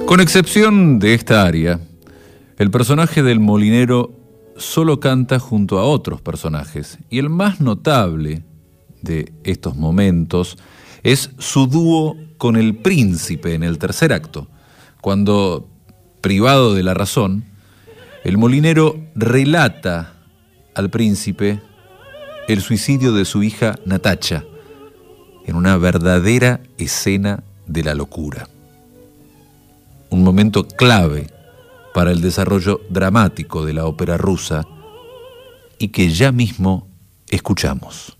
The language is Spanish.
Con excepción de esta área, el personaje del molinero solo canta junto a otros personajes, y el más notable de estos momentos es su dúo con el príncipe en el tercer acto, cuando, privado de la razón, el molinero relata al príncipe el suicidio de su hija Natacha, en una verdadera escena de la locura. Un momento clave para el desarrollo dramático de la ópera rusa y que ya mismo escuchamos.